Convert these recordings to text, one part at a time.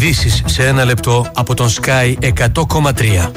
Ειδήσεις σε ένα λεπτό από τον Sky 100,3.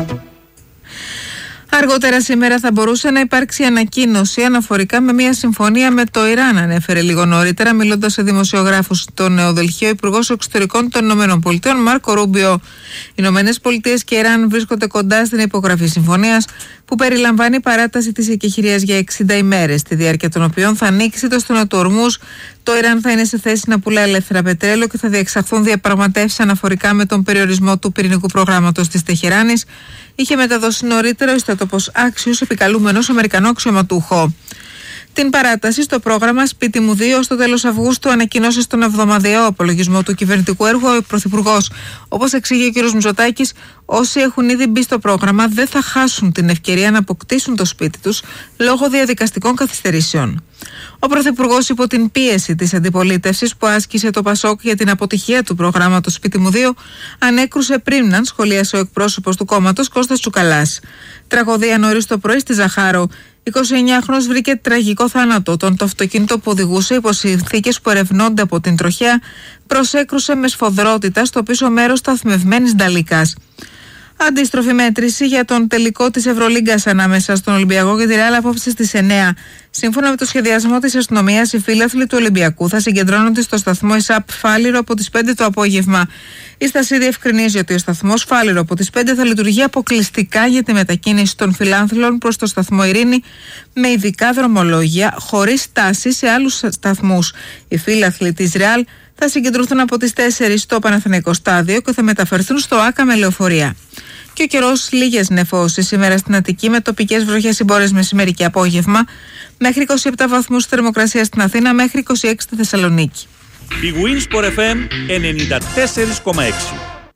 Αργότερα σήμερα θα μπορούσε να υπάρξει ανακοίνωση αναφορικά με μια συμφωνία με το Ιράν, ανέφερε λίγο νωρίτερα, μιλώντας σε δημοσιογράφους στο Νεοδελχείο, ο Υπουργός Εξωτερικών των ΗΠΑ, Μάρκο Ρούμπιο. Οι ΗΠΑ και Ιράν βρίσκονται κοντά στην υπογραφή συμφωνίας που περιλαμβάνει παράταση της εκεχηρίας για 60 ημέρες, στη διάρκεια των οποίων θα ανοίξει το στενό του Ορμούζ. Το Ιράν θα είναι σε θέση να πουλά ελεύθερα πετρέλαιο και θα διεξαχθούν διαπραγματεύσεις αναφορικά με τον περιορισμό του πυρηνικού προγράμματος της Τεχεράνης, είχε μεταδώσει νωρίτερα ο ιστότοπος Axios, επικαλούμενος Αμερικανό αξιωματούχο. Την παράταση στο πρόγραμμα Σπίτι μου 2 στο τέλος Αυγούστου ανακοινώσε στον εβδομαδιαίο απολογισμό του κυβερνητικού έργου ο Πρωθυπουργός. Όπως εξήγει ο κ. Μητσοτάκης, όσοι έχουν ήδη μπει στο πρόγραμμα δεν θα χάσουν την ευκαιρία να αποκτήσουν το σπίτι τους λόγω διαδικαστικών καθυστερήσεων. Ο Πρωθυπουργός, υπό την πίεση της αντιπολίτευσης που άσκησε το Πασόκ για την αποτυχία του προγράμματος Σπίτι μου 2, ανέκρουσε πρίμναν, σχολίασε ο εκπρόσωπος του κόμματος Κώστας Τσουκαλάς. Τραγωδία νωρίς το πρωί στη Ζαχάρο. 29χρονος βρήκε τραγικό θάνατο όταν το αυτοκίνητο που οδηγούσε υπό συνθήκες που ερευνώνται από την τροχέα προσέκρουσε με σφοδρότητα στο πίσω μέρος σταθμευμένης νταλίκας. Αντίστροφη μέτρηση για τον τελικό της Ευρωλίγκας ανάμεσα στον Ολυμπιακό και τη Ρεάλ απόψε στις 9. Σύμφωνα με το σχεδιασμό της αστυνομίας, οι φίλαθλοι του Ολυμπιακού θα συγκεντρώνονται στο σταθμό ΕΣΑΠ Φάληρο από τις 5 το απόγευμα. Η Στασί διευκρινίζει ότι ο σταθμός Φάληρο από τις 5 θα λειτουργεί αποκλειστικά για τη μετακίνηση των φιλάνθρωπων προς το σταθμό Ειρήνη με ειδικά δρομολόγια, χωρίς στάση σε άλλους σταθμούς. Οι φίλαθλοι της Ρεάλ θα συγκεντρωθούν από τις 4 στο Παναθηναϊκό Στάδιο και θα μεταφερθούν στο ΆΚΑ με λεωφορεία. Και ο καιρός, λίγες νεφώσεις σήμερα στην Αττική με τοπικές βροχές συμπόρες μεσημέρι και απόγευμα, μέχρι 27 βαθμούς θερμοκρασία στην Αθήνα, μέχρι 26 στη Θεσσαλονίκη. Η Winsport FM 94,6.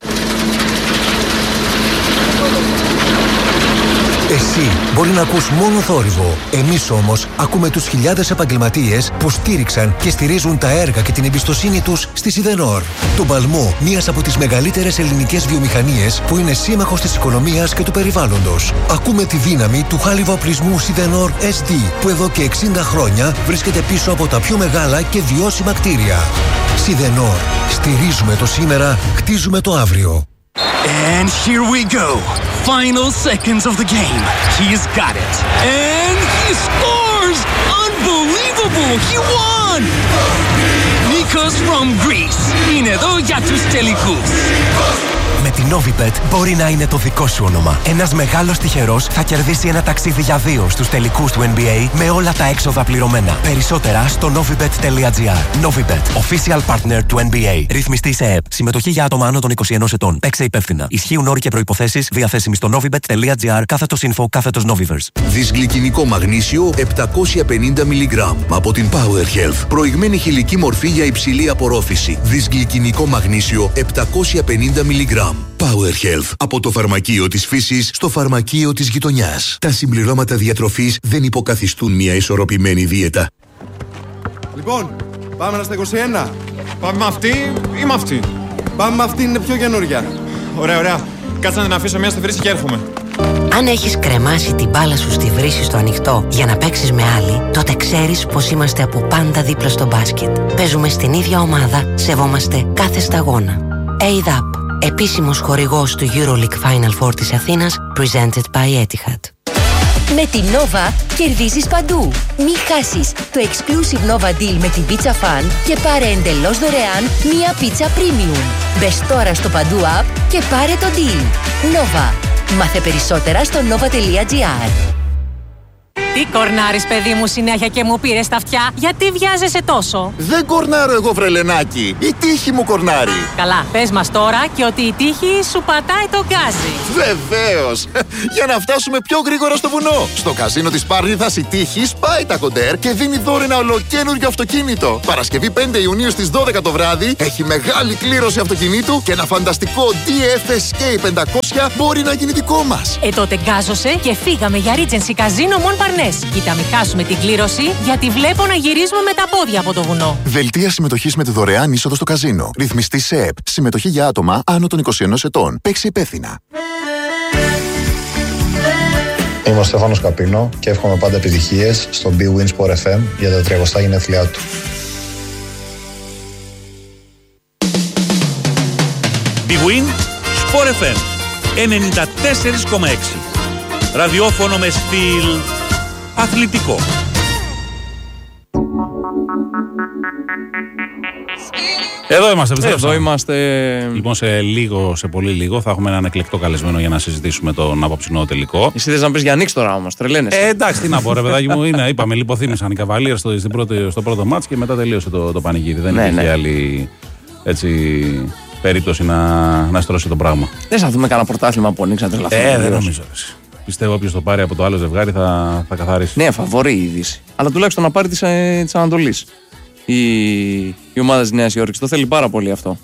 Εσύ μπορεί να ακούς μόνο θόρυβο. Εμείς όμως ακούμε τους χιλιάδες επαγγελματίες που στήριξαν και στηρίζουν τα έργα και την εμπιστοσύνη τους στη Σιδενόρ. Τον παλμό μιας από τις μεγαλύτερες ελληνικές βιομηχανίες που είναι σύμμαχος της οικονομίας και του περιβάλλοντος. Ακούμε τη δύναμη του χάλιβα-οπλισμού Σιδενόρ SD που εδώ και 60 χρόνια βρίσκεται πίσω από τα πιο μεγάλα και βιώσιμα κτίρια. Σιδενόρ. Στηρίζουμε το σήμερα, χτίζουμε το αύριο. And here we go. Final seconds of the game. He's got it. And he scores! Unbelievable! He won! Nikos from Greece. Είναι εδώ για τους τελικούς. Με την Novibet μπορεί να είναι το δικό σου όνομα. Ένας μεγάλος τυχερός θα κερδίσει ένα ταξίδι για 2 στους τελικούς του NBA με όλα τα έξοδα πληρωμένα. Περισσότερα στο novibet.gr. Novibet, official partner του NBA. Ρυθμιστή σε ΕΕΠ. Συμμετοχή για άτομα άνω των 21 ετών. Παίξε υπεύθυνα. Ισχύουν όροι και προϋποθέσεις διαθέσιμοι στο novibet.gr /info/Noviverse. Δυσγλυκινικό μαγνήσιο 750 mg από την Power Health. Προηγμένη χηλική μορφή για υψηλή απορρόφηση. Δυσγλυκινικό μαγνήσιο 750 mg. Power Health. Από το φαρμακείο της φύσης στο φαρμακείο της γειτονιάς. Τα συμπληρώματα διατροφής δεν υποκαθιστούν μια ισορροπημένη δίαιτα. Λοιπόν, πάμε στα 21. Πάμε με αυτή ή με αυτή? Πάμε με αυτή, είναι πιο καινούρια. Ωραία, ωραία. Κάτσε να την αφήσω μια στη βρύση και έρχομαι. Αν έχεις κρεμάσει την μπάλα σου στη βρύση στο ανοιχτό για να παίξεις με άλλη, τότε ξέρεις πως είμαστε από πάντα δίπλα στο μπάσκετ. Παίζουμε στην ίδια ομάδα, σεβόμαστε κάθε σταγόνα. ADAP, επίσημος χορηγός του EuroLeague Final Four της Αθήνας, presented by Etihad. Με την Nova κερδίζεις παντού. Μη χάσεις το exclusive Nova Deal με την Pizza Fan και πάρε εντελώς δωρεάν μία πίτσα premium. Μπες τώρα στο Παντού app και πάρε το deal. Nova. Μάθε περισσότερα στο nova.gr. Τι κορνάρεις, παιδί μου, συνέχεια και μου πήρες τα αυτιά? Γιατί βιάζεσαι τόσο? Δεν κορνάρω εγώ, βρελενάκι. Η τύχη μου κορνάρει. Καλά, πες μας τώρα και ότι η τύχη σου πατάει το γκάζι. Βεβαίως. Για να φτάσουμε πιο γρήγορα στο βουνό. Στο καζίνο της Πάρνηθας η τύχη σπάει τα κοντέρ και δίνει δώρο ένα ολοκαίνουργιο αυτοκίνητο. Παρασκευή 5 Ιουνίου στις 12 το βράδυ έχει μεγάλη κλήρωση αυτοκινήτου και ένα φανταστικό DF Escape 500 μπορεί να γίνει δικό μας. Τότε γκάζωσε και φύγαμε για Regency Casino Mon Parnes. Κοίτα, μην χάσουμε την κλήρωση, γιατί βλέπω να γυρίζουμε με τα πόδια από το βουνό. Δελτία συμμετοχής με τη δωρεάν είσοδο στο καζίνο. Ρυθμιστή σε ΕΠ. Συμμετοχή για άτομα άνω των 21 ετών. Παίξει υπεύθυνα. Είμαι ο Στέφανος Καπίνο και εύχομαι πάντα επιτυχίες στο Big Winsport FM για τα 30 γενέθλιά του. Big Win Sport FM 94,6. Ραδιόφωνο με στυλ αθλητικό. Εδώ είμαστε, Εδώ είμαστε. Λοιπόν, σε πολύ λίγο θα έχουμε έναν εκλεκτό καλεσμένο για να συζητήσουμε τον απόψινό τελικό. Εσύ θες να πεις για Νίξ τώρα όμως, τρελαίνεσαι. Εντάξει, τι να πω, ρε παιδάκι μου, είπαμε, λιποθύμησαν οι Καβαλίες στο πρώτο μάτς και μετά τελείωσε το πανηγύρι. Δεν υπήρχε άλλη περίπτωση να στρώσει το πράγμα. Δεν θα δούμε κανένα πρωτάθλημα από Νίξ να τρελαθούμε. Δεν νομίζω. Πιστεύω όποιος το πάρει από το άλλο ζευγάρι θα καθαρίσει. Ναι, φαβορεί η είδηση. Αλλά τουλάχιστον να πάρει της Ανατολής. Η ομάδα της Νέας Υόρκης το θέλει πάρα πολύ αυτό.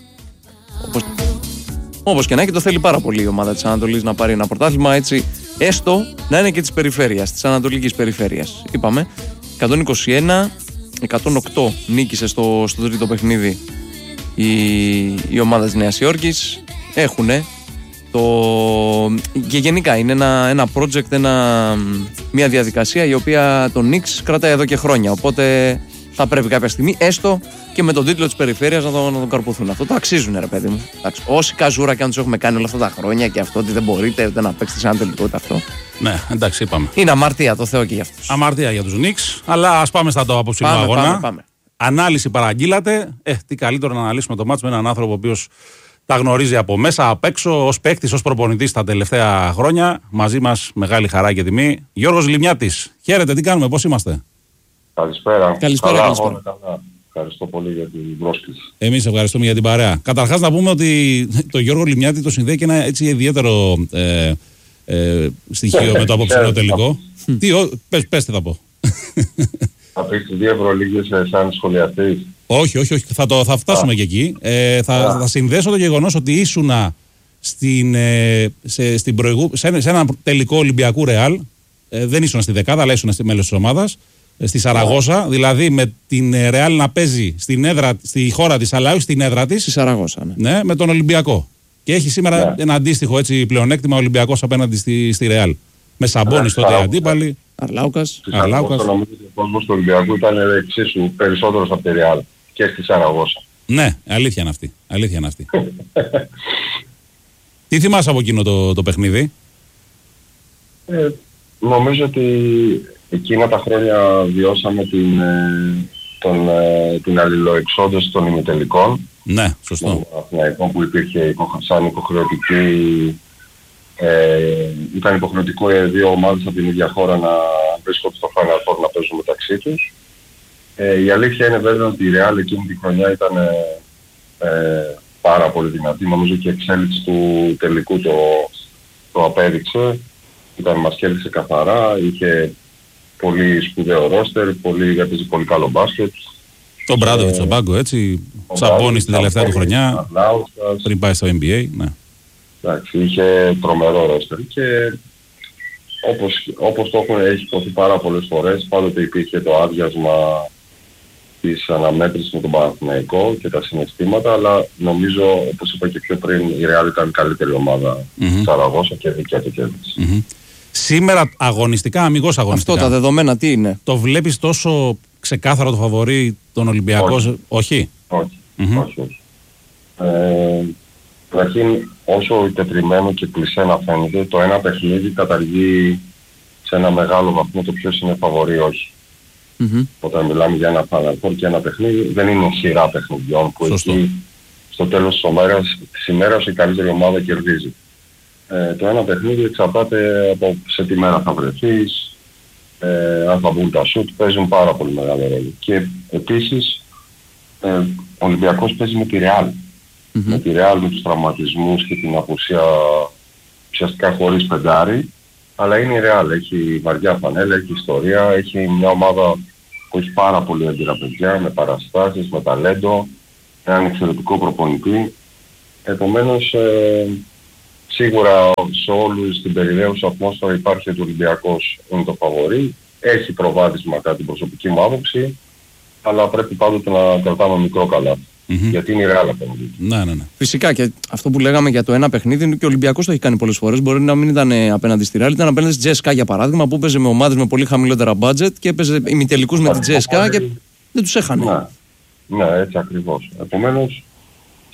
Όπως και να έχει, το θέλει πάρα πολύ η ομάδα της Ανατολής να πάρει ένα πρωτάθλημα, έτσι έστω να είναι και της περιφέρειας, της Ανατολικής περιφέρειας. Είπαμε 121, 108 νίκησε στο τρίτο παιχνίδι η ομάδα της Νέας Υόρκης. Έχουνε και γενικά είναι ένα project, μια διαδικασία η οποία τον Νίξ κρατάει εδώ και χρόνια, οπότε θα πρέπει κάποια στιγμή, έστω και με τον τίτλο της περιφέρειας, να τον καρποθούν. Αυτό το αξίζουν, ρε παιδί μου. Εντάξει, όση καζούρα και αν τους έχουμε κάνει όλα αυτά τα χρόνια και αυτό, ότι δεν μπορείτε ούτε να παίξετε σε ένα τελικό, ούτε αυτό. Ναι, εντάξει, είπαμε. Είναι αμαρτία, το Θεό και για αυτούς. Αμαρτία για τους Νίξ, αλλά ας πάμε στα το απόψινό αγώνα. Πάμε. Ανάλυση παραγγείλατε. Τι καλύτερο να αναλύσουμε το μάτς με έναν άνθρωπο ο οποίος τα γνωρίζει από μέσα, απ' έξω, ως παίκτης, ως προπονητής τα τελευταία χρόνια. Μαζί μας, μεγάλη χαρά και τιμή, Γιώργος Λιμιάτης. Χαίρετε, τι κάνουμε, πώς είμαστε? Καλησπέρα. Καλησπέρα. Ευχαριστώ πολύ για την πρόσκληση. Εμείς ευχαριστούμε για την παρέα. Καταρχάς να πούμε ότι το Γιώργο Λιμιάτη το συνδέει και ένα έτσι ιδιαίτερο στοιχείο με το απόψινό τελικό. Πες τι θα πω. Θα πεις τις 2 Ευρωλίγες σαν σχολιαστής? Όχι. Θα φτάσουμε και εκεί. Θα συνδέσω το γεγονός ότι ήσουνα σε ένα τελικό Ολυμπιακού Ρεάλ. Δεν ήσουν στη δεκάδα, αλλά ήσουν μέλος της ομάδας. Στη Σαραγώσα, δηλαδή με την Ρεάλ να παίζει στη χώρα της, αλλά όχι στην έδρα της. Στη Σαραγώσα, ναι, με τον Ολυμπιακό. Και έχει σήμερα ένα αντίστοιχο έτσι, πλεονέκτημα Ολυμπιακός απέναντι στη Ρεάλ. Με Σαμπόνις τότε αντίπαλοι. Αρλάουκας. Νομίζω ότι ο κόσμος του Ολυμπιακού ήταν εξίσου περισσότερος από τη Ρεάλ και στη Σαραγώσα. Ναι, αλήθεια είναι αυτή. Τι θυμάσαι από εκείνο το παιχνίδι? Νομίζω ότι εκείνα τα χρόνια βιώσαμε την αλληλοεξόντωση των ημιτελικών. Ναι, σωστό. Των Αθηναϊκών που υπήρχε σαν υποχρεωτική. Ήταν υποχρεωτικό οι 2 ομάδες από την ίδια χώρα να βρίσκονται στο Final Four να παίζουν μεταξύ τους. Η αλήθεια είναι βέβαια ότι η Real εκείνη τη χρονιά ήταν πάρα πολύ δυνατή. Νομίζω και η εξέλιξη του τελικού το απέδειξε. Μας κέρδισε καθαρά, είχε πολύ σπουδαίο ρόστερ, έπαιζε πολύ καλό μπάσκετ. Τον Μπράντοβιτς στον πάγκο, έτσι, Σαμπόνις την τελευταία του χρονιά, πριν πάει στο NBA, ναι. Εντάξει, είχε τρομερό ρόστερ και όπως έχει υποθεί πάρα πολλές φορές, πάντοτε υπήρχε το άδειασμα της αναμέτρησης με τον Παναθηναϊκό και τα συναισθήματα, αλλά νομίζω, όπως είπα και πιο πριν, η Real ήταν καλύτερη ομάδα της Σαραγώσα και δίκαια το κέρδισε. Σήμερα αγωνιστικά, αμιγώς αγωνιστικά. Αυτό τα δεδομένα τι είναι? Το βλέπεις τόσο ξεκάθαρο το φαβορί τον Ολυμπιακό? Όχι. Καταρχήν, όσο τετριμένο και κλεισέ να φαίνεται, το ένα παιχνίδι καταργεί σε ένα μεγάλο βαθμό το ποιος είναι φαβορί όχι. Όταν μιλάμε για ένα Final Four και ένα παιχνίδι, δεν είναι σειρά παιχνιδιών που εκεί στο τέλος της ημέρας η καλύτερη ομάδα κερδίζει. Το ένα παιχνίδι εξαρτάται από σε τι μέρα θα βρεθείς, αν θα βγουν τα σουτ, παίζουν πάρα πολύ μεγάλο ρόλο. Και επίσης ο Ολυμπιακός παίζει με τη Real. Με τη Real, με τους τραυματισμούς και την απουσία ουσιαστικά χωρίς πεντάρι, αλλά είναι η Real, έχει βαριά φανέλα, έχει ιστορία, έχει μια ομάδα που έχει πάρα πολύ έμπειρα παιδιά, με παραστάσεις, με ταλέντο, έναν εξαιρετικό προπονητή. Επομένως, σίγουρα σε όλους την περιραίουσα ατμόσφαιρα υπάρχει ότι ο Ολυμπιακός είναι το φαβορί. Έχει προβάδισμα κατά την προσωπική μου άποψη, αλλά πρέπει πάντοτε να κρατάμε μικρό καλάθι. Γιατί είναι η Real απέναντι. Ναι. Φυσικά και αυτό που λέγαμε για το ένα παιχνίδι και ο Ολυμπιακός το έχει κάνει πολλές φορές. Μπορεί να μην ήταν απέναντι στη Real, ήταν απέναντι στη Τζέσκα για παράδειγμα, που παίζει με ομάδες με πολύ χαμηλότερα budget και έπαιζε ημιτελικούς με την Τζέσκα και δεν τους έχανε. Ναι, έτσι ακριβώς. Επομένως,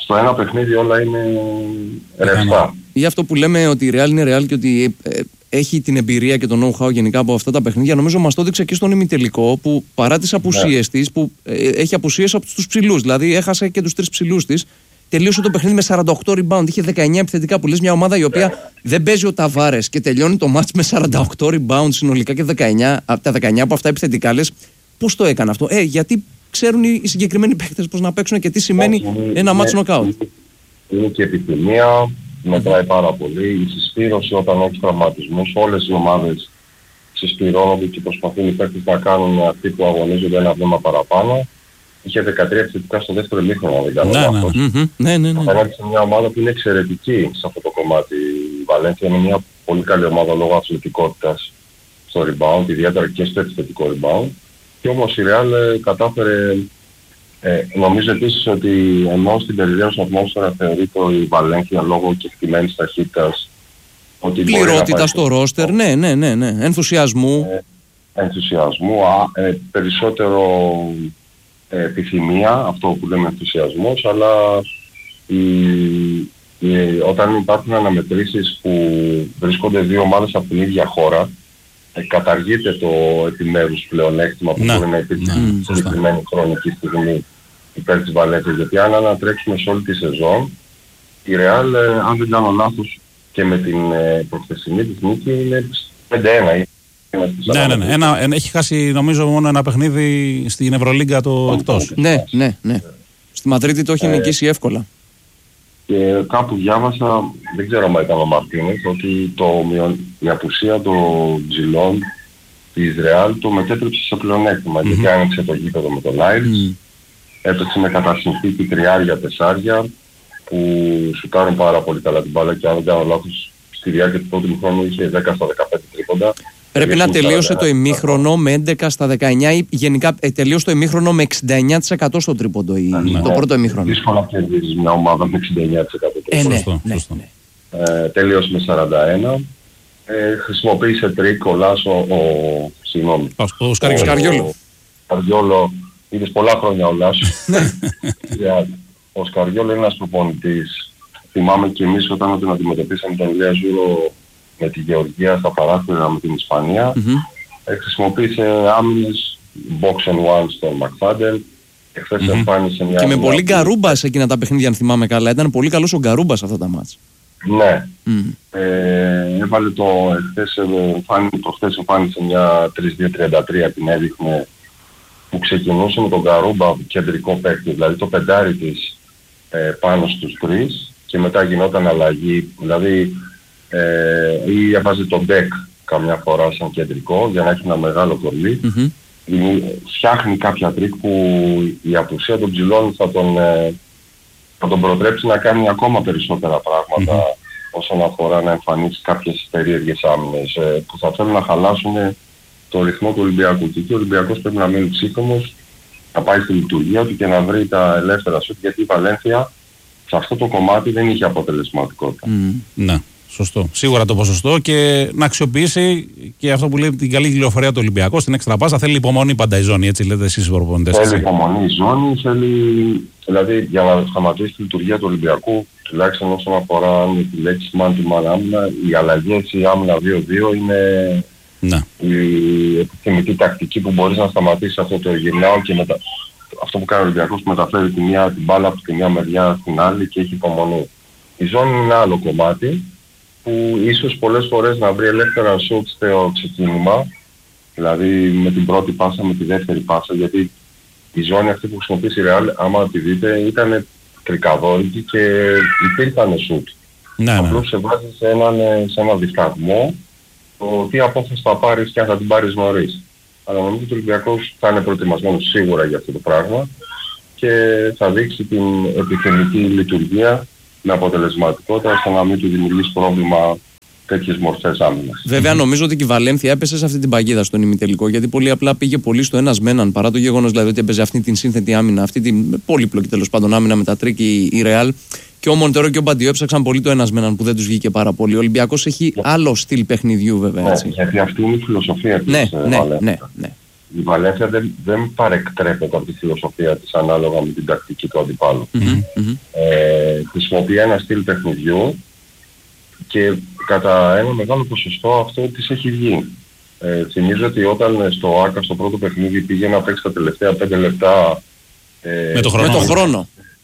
στο ένα παιχνίδι όλα είναι ρευστά. Ή αυτό που λέμε ότι η Real είναι Real και ότι έχει την εμπειρία και το know-how γενικά από αυτά τα παιχνίδια, νομίζω μας το έδειξε και στον ημιτελικό, που παρά τις απουσίες της, που έχει απουσίες από τους ψηλούς, δηλαδή έχασε και τους 3 ψηλούς της, τελείωσε το παιχνίδι με 48 rebound, είχε 19 επιθετικά, που λες μια ομάδα η οποία δεν παίζει ο Ταβάρες και τελειώνει το μάτς με 48 rebound συνολικά και 19, από τα 19 από αυτά επιθετικά, λες πώς το έκανε αυτό, γιατί ξέρουν οι συγκεκριμένοι παίκτες πώς να παίξουν και τι σημαίνει ένα μάτς νοκάουτ. Είναι και επιθυμία, μετράει πάρα πολύ. Η συσπήρωση όταν έχει τραυματισμούς, όλες οι ομάδες συσπηρώνονται και προσπαθούν οι παίκτες να κάνουν αυτοί που αγωνίζονται ένα βήμα παραπάνω. Είχε 13 επιθετικά στο δεύτερο ημίχρονο, δεν κάνω λάθος. Απέναντι σε μια ομάδα που είναι εξαιρετική σε αυτό το κομμάτι. Η Βαλένθια είναι μια πολύ καλή ομάδα λόγω αθλητικότητας στο rebound, ιδιαίτερα και στο επιθετικό rebound. Και όμως η Real κατάφερε, νομίζω επίσης ότι ενώ στην περιβάλλον ατμόσφαιρα θεωρείται η Βαλένθια λόγω κεκτημένης ταχύτητας, ότι πληρότητα στο ρόστερ, ναι, ενθουσιασμού. Περισσότερο επιθυμία, αυτό που λέμε ενθουσιασμός, αλλά όταν υπάρχουν αναμετρήσεις που βρίσκονται δύο ομάδες από την ίδια χώρα, καταργείται το επιμέρους πλεονέκτημα που μπορεί να υπήρχε στη συγκεκριμένη χρονική στιγμή υπέρ της Βαλένθιας. Γιατί αν ανατρέξουμε σε όλη τη σεζόν, η Real, αν δεν κάνω λάθος, και με την προχθεσινή της νίκη είναι 5-1. Ναι. Έχει χάσει νομίζω μόνο ένα παιχνίδι στην Ευρωλίγκα το εκτός. Ναι. Στη Μαδρίτη το έχει νικήσει εύκολα. Και κάπου διάβασα, δεν ξέρω αν ήταν ο Μαρτίνες, ότι η απουσία των Τζιλών της Real το μετέτρεψε σε πλεονέκτημα. Γιατί άνοιξε το γήπεδο με το Λάιλς, έπαιξε με κατά συνθήκη τριάρια-τεσσάρια που σουτάρουν πάρα πολύ καλά την μπάλα και αν δεν κάνω λάθος στη διάρκεια του πρώτου χρόνου είχε 10 στα 15 τρίποντα. Πρέπει να τελείωσε το ημίχρονο με 11 στα 19 ή γενικά τελείωσε το ημίχρονο με 69% στο τρίποντο το πρώτο ημίχρονο. Δύσκολα κερδίζεις μια ομάδα με 69%. Τελείωσε με 41. Χρησιμοποίησε τρίκ ο Λάσο, ο Σκαριόλο. Είδες πολλά χρόνια ο Λάσο. Ο Σκαριόλο είναι ένας προπονητής. Θυμάμαι και εμείς όταν τον αντιμετωπίσαμε τον Ηλία Ζούρο με τη Γεωργία στα παράθυρα με την Ισπανία, χρησιμοποίησε άμυνες box and one στον Μακφάντελ. Εχθές εμφάνισε μια... Και με πολύ Γκαρούμπα σε εκείνα τα παιχνίδια, αν θυμάμαι καλά. Ήταν πολύ καλός ο Γκαρούμπα σε αυτά τα μάτς. Ναι. Έβαλε προχθές εμφάνισε μια 3-2-33 την έδειχνε, που ξεκινούσε με τον Γκαρούμπα κεντρικό παίκτη, δηλαδή το πεντάρι της πάνω στους τρεις και μετά γινόταν αλλαγή, δηλαδή ή έβαζε τον Ντεκ καμιά φορά σαν κεντρικό για να έχει ένα μεγάλο κορλί. Φτιάχνει κάποια τρίκ που η απουσία των ψηλών θα τον προτρέψει να κάνει ακόμα περισσότερα πράγματα όσον αφορά να εμφανίσει κάποιες περίεργες άμυνες που θα θέλουν να χαλάσουν το ρυθμό του Ολυμπιακού. Και ο Ολυμπιακός πρέπει να μείνει ψύχρωμος, να πάει στη λειτουργία του και να βρει τα ελεύθερα σουτ, γιατί η Βαλένθια σε αυτό το κομμάτι δεν είχε αποτελεσματικότητα. Ναι, σωστό. Σίγουρα το ποσοστό και να αξιοποιήσει και αυτό που λέει την καλή κυκλοφορία του Ολυμπιακού στην έξτρα πάσα. Θέλει υπομονή πάντα η ζώνη, έτσι λέτε εσείς οι προπονητές. Θέλει υπομονή η ζώνη, δηλαδή για να σταματήσει τη λειτουργία του Ολυμπιακού, τουλάχιστον όσον αφορά τη λέξη man to man άμυνα, οι αλλαγές, η άμυνα 2-2 είναι η επιθυμητή τακτική που μπορείς να σταματήσεις αυτό το γυρνάω και αυτό που κάνει ο Ολυμπιακός που μεταφέρει την μπάλα από τη μια μεριά στην άλλη και έχει υπομονή. Η ζώνη είναι ένα άλλο κομμάτι που ίσως πολλές φορές να βρει ελεύθερα σουτ στο ξεκίνημα, δηλαδή με την πρώτη πάσα, με τη δεύτερη πάσα, γιατί η ζώνη αυτή που χρησιμοποιήσει η Real, άμα τη δείτε, ήταν τρικαδόρικη και υπήρχαν σουτ. Απλώς σε βάζει σε έναν δισταγμό το τι απόφαση θα πάρεις και αν θα την πάρεις νωρίς. Αλλά νομίζω ότι ο Ολυμπιακός θα είναι προετοιμασμένος σίγουρα για αυτό το πράγμα και θα δείξει την επιθυμητή λειτουργία με αποτελεσματικότητα ώστε να μην του δημιουργήσει πρόβλημα τέτοιες μορφές άμυνας. Βέβαια, νομίζω ότι και η Βαλένθια έπεσε σε αυτή την παγίδα στον ημιτελικό, γιατί πολύ απλά πήγε πολύ στο ένας με έναν, παρά το γεγονός δηλαδή ότι έπαιζε αυτή την σύνθετη άμυνα, αυτή την πολύπλοκη τέλος πάντων άμυνα με τα τρίκη η Real. Και ο Μοντέρο και ο Μπαντιό έψαξαν πολύ το ένας με έναν που δεν τους βγήκε πάρα πολύ. Ο Ολυμπιακός έχει άλλο στυλ παιχνιδιού, βέβαια. Ναι, γιατί αυτή είναι η φιλοσοφία της Βαλένθια. η Βαλένθια δεν παρεκτρέπεται από τη φιλοσοφία της ανάλογα με την τακτική του αντιπάλου. Χρησιμοποιεί ένα στυλ παιχνιδιού και κατά ένα μεγάλο ποσοστό αυτό της έχει βγει. Θυμίζω ότι όταν στο ΆΚΑ στο πρώτο παιχνίδι πήγε να παίξει τα τελευταία 5 λεπτά με το χρόνο.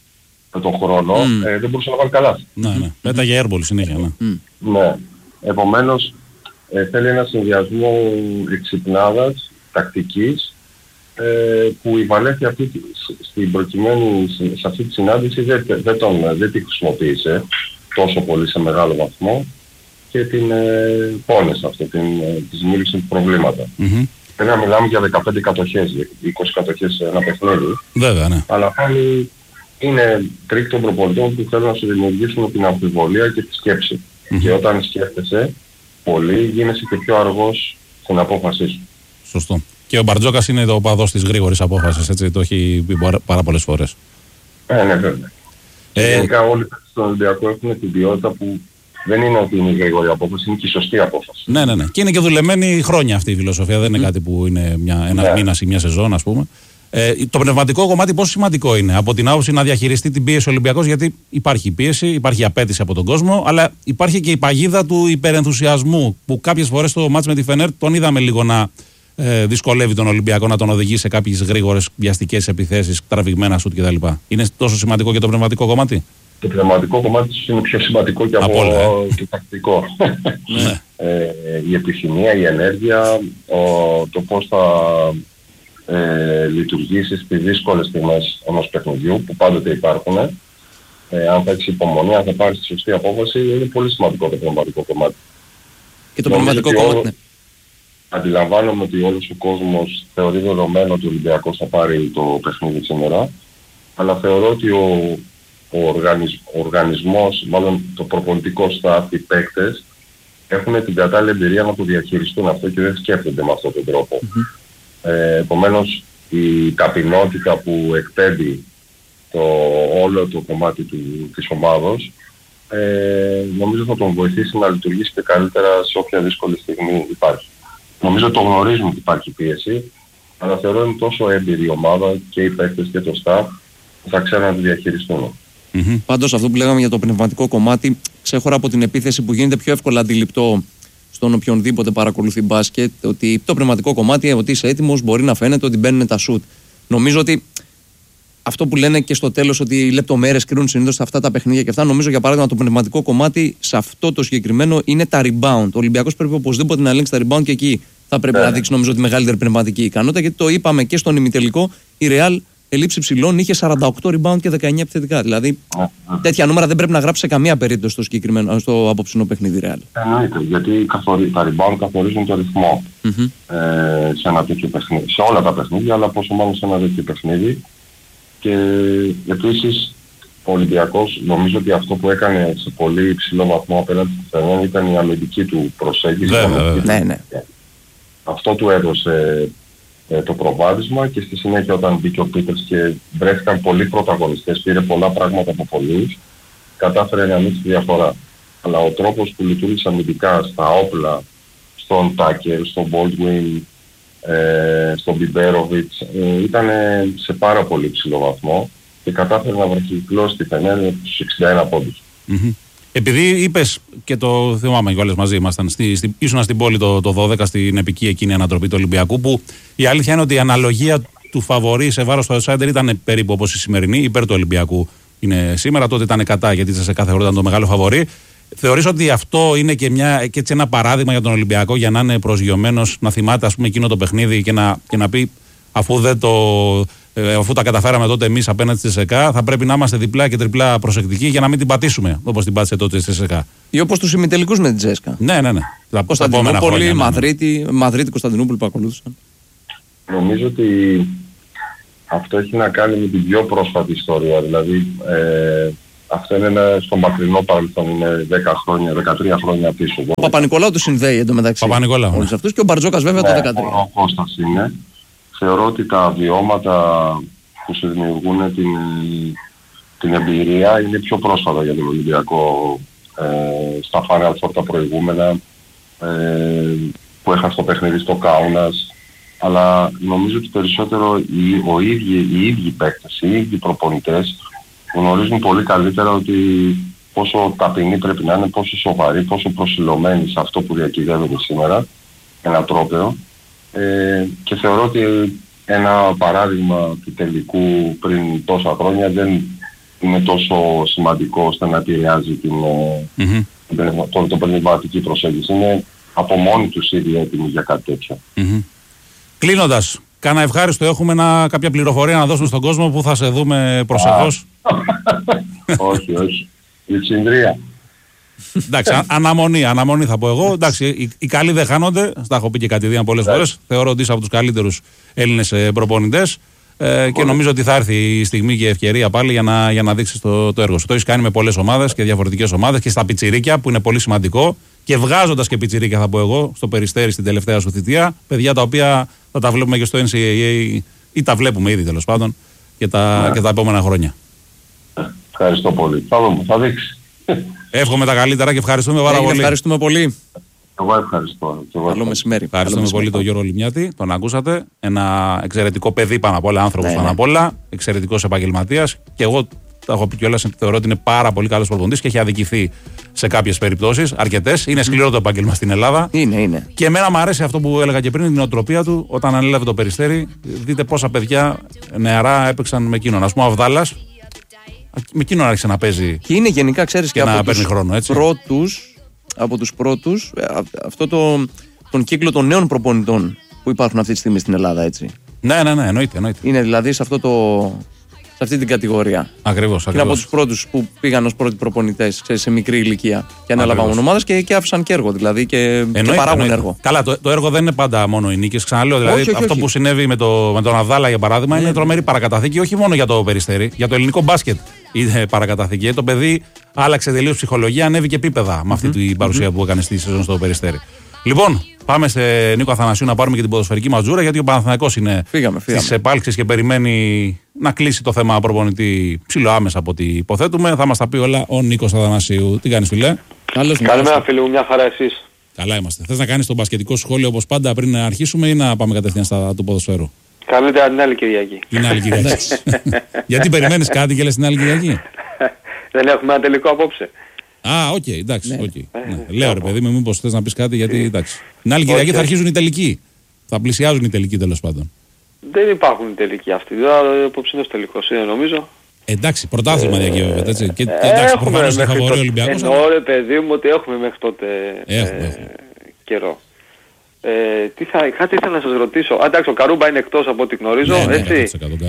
Δεν μπορούσε να βάλει καλάθι. Ναι. Πέταγε airball συνέχεια. Ναι. Επομένως θέλει ένα συνδυασμό εξυπνάδας, τακτικής, που η Βαλένθια στην προκειμένη, σε αυτή τη συνάντηση δεν τη χρησιμοποίησε τόσο πολύ σε μεγάλο βαθμό και την πόνεσε αυτό, της μίλησε προβλήματα. Πρέπει να μιλάμε για 15 κατοχές, 20 κατοχές σε ένα παιχνίδι. Βέβαια, ναι. Αλλά πάλι είναι τρίκ των προπονητών που θέλουν να σου δημιουργήσουν την αμφιβολία και τη σκέψη. Και όταν σκέφτεσαι πολύ, γίνεσαι και πιο αργός στην απόφασή σου. Σωστό. Και ο Μπαρτζόκας είναι το οπαδός της γρήγορης απόφασης, έτσι, το έχει πει πάρα πολλές φορές. Ναι, βέβαια. Γενικά όλοι στον Ολυμπιακό έχουν την ποιότητα που δεν είναι ότι είναι η γρήγορη απόφαση, είναι και η σωστή απόφαση. Ναι. Και είναι και δουλεμένη χρόνια αυτή η φιλοσοφία, δεν είναι κάτι που είναι ένα μήνα ή μια σεζόν, ας πούμε. Το πνευματικό κομμάτι πόσο σημαντικό είναι από την άποψη να διαχειριστεί την πίεση ο Ολυμπιακός, γιατί υπάρχει πίεση, υπάρχει απέτηση από τον κόσμο, αλλά υπάρχει και η παγίδα του υπερενθουσιασμού που κάποιες φορές στο μάτς με τη Φενέρ τον είδαμε λίγο να δυσκολεύει τον Ολυμπιακό, να τον οδηγεί σε κάποιες γρήγορες βιαστικές επιθέσεις, τραβηγμένα σουτ κτλ. Είναι τόσο σημαντικό και το πνευματικό κομμάτι? Το πνευματικό κομμάτι είναι πιο σημαντικό και από το τακτικό. Η επιθυμία, η ενέργεια, το πώς θα λειτουργήσεις στις δύσκολες στιγμές ενός παιχνιδιού που πάντοτε υπάρχουν. Αν θα έχεις υπομονή, αν θα πάρεις τη σωστή απόφαση, είναι πολύ σημαντικό το πνευματικό κομμάτι. Και το πνευματικό κομμάτι. Αντιλαμβάνομαι ότι όλος ο κόσμος θεωρεί δεδομένο ότι ο Ολυμπιακός θα πάρει το παιχνίδι σήμερα, αλλά θεωρώ ότι ο οργανισμός, μάλλον το προπονητικό staff, οι παίκτες, έχουν την κατάλληλη εμπειρία να το διαχειριστούν αυτό και δεν σκέφτονται με αυτόν τον τρόπο. Επομένως, η ταπεινότητα που εκπέμπει όλο το κομμάτι της ομάδος, νομίζω θα τον βοηθήσει να λειτουργήσει και καλύτερα σε όποια δύσκολη στιγμή υπάρχει. Νομίζω το γνωρίζουν ότι υπάρχει πίεση, αλλά θεωρώ είναι τόσο έμπειρη η ομάδα και οι παίκτες και το staff που θα ξέρουν να τη διαχειριστούν. Πάντως αυτό που λέγαμε για το πνευματικό κομμάτι, ξέχωρα από την επίθεση που γίνεται πιο εύκολα αντιληπτό στον οποιονδήποτε παρακολουθεί μπάσκετ, ότι το πνευματικό κομμάτι, ότι είσαι έτοιμος, μπορεί να φαίνεται ότι μπαίνουν τα σουτ. Νομίζω ότι αυτό που λένε και στο τέλος, ότι οι λεπτομέρειες κρίνουν συνήθως αυτά τα παιχνίδια και αυτά, νομίζω για παράδειγμα το πνευματικό κομμάτι σε αυτό το συγκεκριμένο είναι τα rebound. Ο Ολυμπιακός πρέπει οπωσδήποτε να ελέγξει τα rebound και εκεί θα πρέπει να δείξει νομίζω τη μεγαλύτερη πνευματική ικανότητα, γιατί το είπαμε και στον ημιτελικό, η Real ελήψη ψηλών είχε 48 rebound και 19 επιθετικά. Δηλαδή τέτοια νούμερα δεν πρέπει να γράψει σε καμία περίπτωση στο απόψινό παιχνίδι Real. Εννοείται, γιατί τα rebound καθορίζουν το ρυθμό σε ένα τέτοιο παιχνίδι. Σε όλα τα παιχνίδια, αλλά πόσο μάλλον σε ένα τέτοιο παιχνίδι. Και επίσης ο Ολυμπιακός νομίζω ότι αυτό που έκανε σε πολύ υψηλό βαθμό απέναντι στη Φενέρ ήταν η αμυντική του προσέγγιση. Ναι. Αυτό του έδωσε το προβάδισμα και στη συνέχεια όταν μπήκε ο Πίτερς και βρέθηκαν πολλοί πρωταγωνιστές, πήρε πολλά πράγματα από πολλούς, κατάφερε να ανοίξει τη διαφορά. Αλλά ο τρόπος που λειτουργήσε αμυντικά στα όπλα, στον Τάκερ, στον Baldwin, στον Μπιμπέροβιτς, ήταν σε πάρα πολύ ψηλό βαθμό και κατάφερε να βραχυκλώσει τη Φενέρ στους 61 πόντους. Επειδή είπες και το θυμάμαι και όλες μαζί ήμασταν, ήσουν στην πόλη το 12 στην επική εκείνη ανατροπή του Ολυμπιακού, που η αλήθεια είναι ότι η αναλογία του φαβορί σε βάρος του outsider ήταν περίπου όπως η σημερινή, υπέρ του Ολυμπιακού είναι σήμερα, τότε ήταν κατά γιατί σε κάθε χώρο ήταν το μεγάλο φαβορί. Θεωρείς ότι αυτό είναι και έτσι ένα παράδειγμα για τον Ολυμπιακό για να είναι προσγειωμένος, να θυμάται ας πούμε εκείνο το παιχνίδι και να πει αφού τα καταφέραμε τότε εμείς απέναντι στη ΣΕΚΑ, θα πρέπει να είμαστε διπλά και τριπλά προσεκτικοί για να μην την πατήσουμε όπως την πάτησε τότε στη ΣΕΚΑ. Ή όπως τους ημιτελικούς με την Τζέσκα. Ναι. Κωνσταντινούπολη, Μαδρίτη, Κωνσταντινούπολη που ακολούθησαν. Νομίζω ότι αυτό έχει να κάνει με την πιο πρόσφατη ιστορία. Δηλαδή αυτό είναι στο μακρινό παρελθόν, είναι 10 χρόνια, 13 χρόνια πίσω. Ο Παπα-Νικολάου του συνδέει εντωμεταξύ όλους αυτούς και ο Μπαρτζόκας βέβαια το 13. Ο Κώστας είναι. Θεωρώ ότι τα βιώματα που σου δημιουργούν την εμπειρία είναι πιο πρόσφατα για τον Ολυμπιακό. Στα Final Four τα προηγούμενα που είχαν στο παιχνίδι στο Κάουνας, αλλά νομίζω ότι περισσότερο οι ίδιοι παίκτες, οι ίδιοι προπονητές γνωρίζουν πολύ καλύτερα ότι πόσο ταπεινοί πρέπει να είναι, πόσο σοβαροί, πόσο προσιλωμένοι σε αυτό που διακυβεύεται σήμερα, ένα τρόπαιο. Και θεωρώ ότι ένα παράδειγμα του τελικού πριν τόσα χρόνια δεν είναι τόσο σημαντικό ώστε να επηρεάζει την πνευματική προσέγγιση. Είναι από μόνοι τους ήδη έτοιμοι για κάτι τέτοιο. Κλείνοντας, κάνα ευχάριστο, έχουμε κάποια πληροφορία να δώσουμε στον κόσμο που θα σε δούμε προσεχώς? Όχι. Η Τσινδρία. Εντάξει, αναμονή θα πω εγώ. Εντάξει, οι καλοί δεν χάνονται. Στα έχω πει και κατηδίαν πολλές φορές. Θεωρώ ότι είσαι από τους καλύτερους Έλληνες προπονητές. Και νομίζω ότι θα έρθει η στιγμή και η ευκαιρία πάλι για να δείξεις το έργο σου. Το έχεις κάνει με πολλές ομάδες και διαφορετικές ομάδες και στα πιτσιρίκια που είναι πολύ σημαντικό. Και βγάζοντας και πιτσιρίκια, θα πω εγώ, στο Περιστέρι στην τελευταία σου θητεία. Παιδιά τα οποία θα τα βλέπουμε και στο NCAA ή τα βλέπουμε ήδη τέλος πάντων και τα επόμενα χρόνια. Ευχαριστώ πολύ. Θα δείξει. Εύχομαι τα καλύτερα και ευχαριστούμε πάρα πολύ. Ευχαριστούμε πολύ. Εγώ ευχαριστώ. Καλό μεσημέρι. Ευχαριστούμε πολύ τον Γιώργο Λιμιάτη. Τον ακούσατε. Ένα εξαιρετικό παιδί πάνω απ' όλα, άνθρωπος πάνω απ' όλα. Εξαιρετικός επαγγελματίας. Και εγώ τα έχω πει κιόλας, θεωρώ ότι είναι πάρα πολύ καλός προπονητής και έχει αδικηθεί σε κάποιες περιπτώσεις. Αρκετές. Είναι σκληρό το επάγγελμα στην Ελλάδα. Είναι. Και εμένα μου αρέσει αυτό που έλεγα και πριν, την νοοτροπία του. Όταν ανέλαβε το Περιστέρι, δείτε πόσα παιδιά νεαρά έπαιξαν με εκείνον. Ας πούμε ο Αβδάλλας. Με εκείνον άρχισε να παίζει. Και είναι γενικά, ξέρεις, και να παίρνει χρόνο, έτσι. Από τους πρώτους, αυτό τον κύκλο των νέων προπονητών που υπάρχουν αυτή τη στιγμή στην Ελλάδα, έτσι. Ναι, εννοείται. Είναι δηλαδή σε αυτή την κατηγορία. Ακριβώς. Είναι από τους πρώτους που πήγαν ως πρώτοι προπονητές σε μικρή ηλικία και ανέλαβαν ομάδες και άφησαν και έργο, δηλαδή και παράγουν έργο. Καλά, το έργο δεν είναι πάντα μόνο οι νίκες. Ξαναλέω, δηλαδή αυτό που συνέβη με τον Αβδάλλα για παράδειγμα είναι τρομερή παρακαταθήκη, όχι μόνο για το Περιστέρι, για το ελληνικό μπάσκετ είναι παρακαταθήκη. Το παιδί άλλαξε τελείως ψυχολογία, ανέβηκε επίπεδα με αυτή την παρουσία που έκανε στη σεζόν στο Περιστέρι. Λοιπόν, πάμε σε Νίκο Αθανασίου να πάρουμε και την ποδοσφαιρική μας τζούρα, γιατί ο Παναθηναϊκός είναι στις επάλξεις και περιμένει να κλείσει το θέμα προπονητή ψηλό άμεσα από ό,τι υποθέτουμε. Θα μας τα πει όλα ο Νίκος Αθανασίου. Τι κάνεις, φίλε? Καλημέρα, φίλε μου, μια χαρά εσείς? Καλά είμαστε. Θες να κάνεις το μπασκετικό σχόλιο όπως πάντα πριν να αρχίσουμε ή να πάμε κατευθείαν του ποδοσφαίρου? Καλύτερα την άλλη Κυριακή. Την άλλη Κυριακή. Γιατί περιμένεις κάτι και λες την άλλη Κυριακή? Δεν έχουμε ένα τελικό απόψε. Οκ, εντάξει. Λέω ρε παιδί μου, μήπως θες να πεις κάτι, γιατί εντάξει. Την άλλη Κυριακή θα αρχίζουν οι τελικοί. Θα πλησιάζουν οι τελικοί τέλος πάντων. Δεν υπάρχουν οι τελικοί αυτοί. Ο απόψινος τελικός είναι, νομίζω. Εντάξει, πρωτάθλημα διακυβεύεται, έτσι. Και εντάξει, προφανώς είναι φαβορί ο Ολυμπιακός. Ωραία, παιδί μου, ότι έχουμε μέχρι τότε καιρό. Κάτι ήθελα να σας ρωτήσω. Εντάξει, ο Καρούμπα είναι εκτός από ό,τι γνωρίζω, έτσι.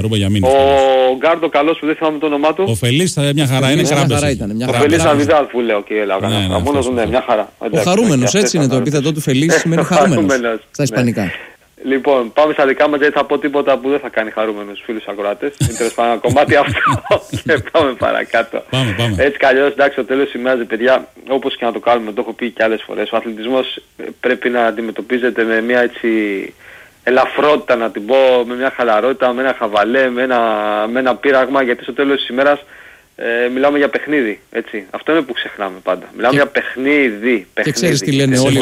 Ο Γκάρντο καλός που δεν θυμάμαι το όνομά του. Ο Φελής μια χαρά είναι, ο Φελής Αβιδάλ που λέω και έλεγα. Μόνος ναι, μια χαρά. Ο χαρούμενος, έτσι είναι το επίθετο του Φελής, σημαίνει χαρούμενος στα ισπανικά. Λοιπόν, πάμε στα δικά μας, γιατί θα πω τίποτα που δεν θα κάνει χαρούμενους φίλους ακροατές. Είναι τέλος πάντων ένα κομμάτι αυτό και πάμε παρακάτω. Πάμε. Έτσι κι αλλιώς, εντάξει, το τέλος σημαίνει, παιδιά, όπως και να το κάνουμε, το έχω πει και άλλες φορές, ο αθλητισμός πρέπει να αντιμετωπίζεται με μια έτσι ελαφρότητα, να την πω, με μια χαλαρότητα, με ένα χαβαλέ, με ένα πείραγμα, γιατί στο τέλος της ημέρας μιλάμε για παιχνίδι, έτσι. Αυτό είναι που ξεχνάμε πάντα. Μιλάμε για παιχνίδι. Και ξέρεις τι λένε όλοι.